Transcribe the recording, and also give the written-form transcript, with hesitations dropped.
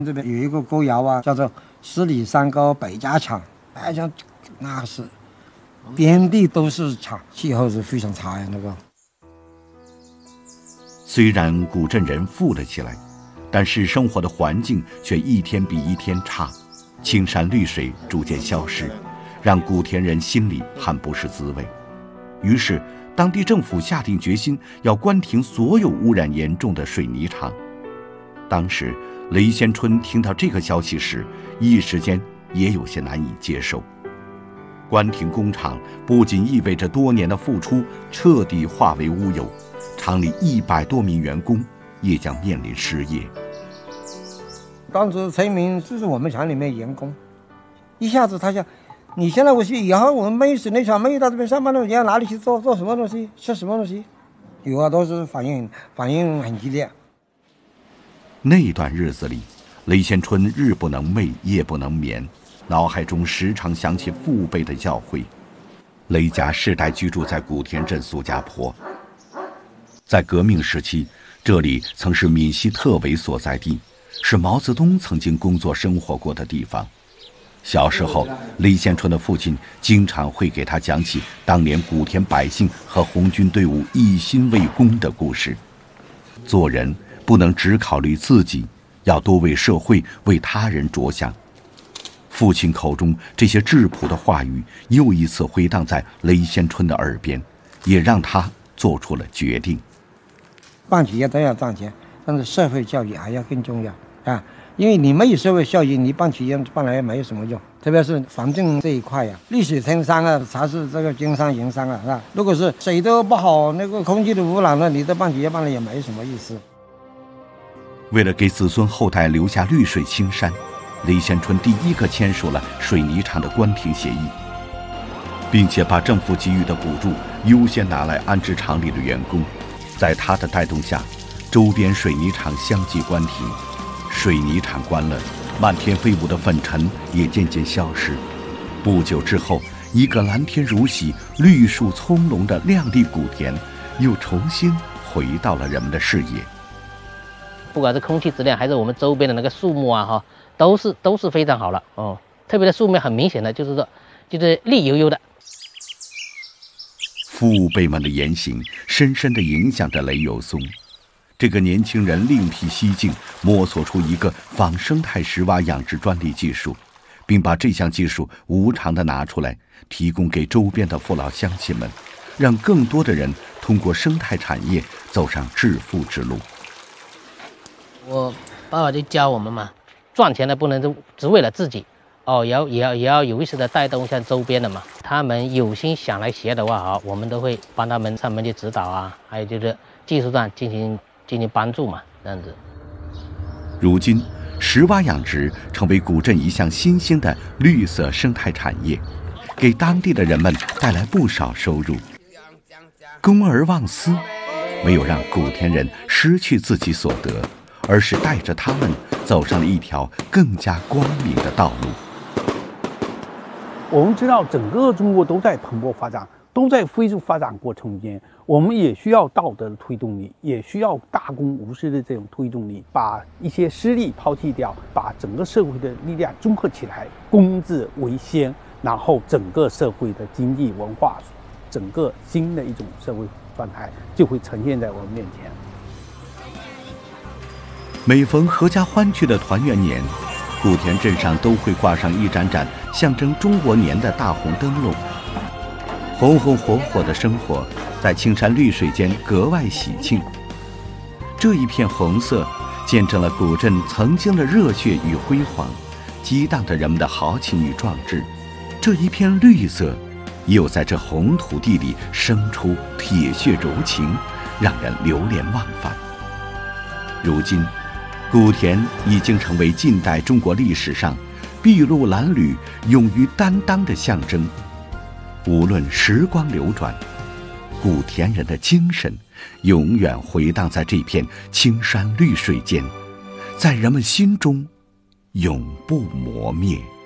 这边有一个歌谣啊，叫做十里山高百家强，百家那是遍地都是茶，气候是非常差呀。那个虽然古镇人富了起来，但是生活的环境却一天比一天差，青山绿水逐渐消失，让古田人心里很不是滋味。于是当地政府下定决心要关停所有污染严重的水泥厂。当时雷先春听到这个消息时，一时间也有些难以接受。关停工厂不仅意味着多年的付出彻底化为乌有，厂里100多名员工也将面临失业。 当时村民就是我们厂里面员工，一下子他想，你现在我去以后我们没水泥厂没到这边上班了，你要哪里去做什么东西，吃什么东西？有啊，都是反应很激烈。 那段日子里，雷先春日不能寐，夜不能眠，脑海中时常想起父辈的教诲。雷家世代居住在古田镇苏家坡，在革命时期，这里曾是闽西特委所在地，是毛泽东曾经工作生活过的地方。小时候，雷先春的父亲经常会给他讲起当年古田百姓和红军队伍一心为公的故事。做人不能只考虑自己，要多为社会、为他人着想。父亲口中这些质朴的话语又一次回荡在雷先春的耳边，也让他做出了决定。 办企业都要赚钱，但是社会教育还要更重要啊！因为你没有社会教育，你办企业办来也没有什么用。特别是环境这一块呀，绿水青山啊，才是这个金山银山啊，是吧？如果是水都不好，那个空气的污染了，你的办企业办了也没什么意思。 为了给子孙后代留下绿水青山，雷先春第一个签署了水泥厂的关停协议，并且把政府给予的补助优先拿来安置厂里的员工。在他的带动下，周边水泥厂相继关停，水泥厂关了，漫天飞舞的粉尘也渐渐消失。不久之后，一个蓝天如洗、绿树葱茏的亮丽古田又重新回到了人们的视野。 不管是空气质量还是我们周边的那个树木啊，都是非常好了哦。特别的树木很明显的就是绿油油的。 父辈们的言行深深地影响着雷有松。这个年轻人另辟蹊径，摸索出一个仿生态石蛙养殖专利技术，并把这项技术无偿地拿出来，提供给周边的父老乡亲们，让更多的人通过生态产业走上致富之路。 我爸爸就教我们嘛，赚钱的不能只为了自己哦，也要有意识的带动一下周边的嘛。他们有心想来学的话我们都会帮他们上门去指导啊，还有就是技术上进行帮助嘛，这样子。 如今，石蛙养殖成为古镇一项新兴的绿色生态产业，给当地的人们带来不少收入。公而忘私，没有让古田人失去自己所得，而是带着他们走上了一条更加光明的道路。 我们知道整个中国都在蓬勃发展，都在飞速发展过程间，我们也需要道德的推动力，也需要大公无私的这种推动力，把一些私利抛弃掉，把整个社会的力量综合起来，公治为先，然后整个社会的经济文化，整个新的一种社会状态就会呈现在我们面前。 每逢阖家欢聚的团圆年，古田镇上都会挂上一盏盏象征中国年的大红灯笼，红红火火的生活在青山绿水间格外喜庆。这一片红色见证了古镇曾经的热血与辉煌，激荡着人们的豪情与壮志。这一片绿色又在这红土地里生出铁血柔情，让人流连忘返。如今古田已经成为近代中国历史上筚路蓝缕、勇于担当的象征。无论时光流转，古田人的精神永远回荡在这片青山绿水间，在人们心中永不磨灭。